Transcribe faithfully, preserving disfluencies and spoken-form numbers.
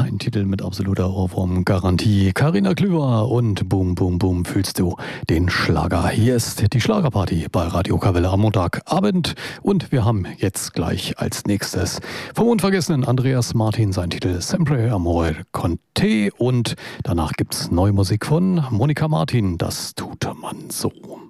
ein Titel mit absoluter Ohrwurm-Garantie. Carina Klüver und Boom, Boom, Boom, fühlst du den Schlager. Hier ist die Schlagerparty bei Radio Kavelle am Montagabend und wir haben jetzt gleich als nächstes vom unvergessenen Andreas Martin sein Titel Sempre Amore con te und danach gibt's neue Musik von Monika Martin. Das tut man so.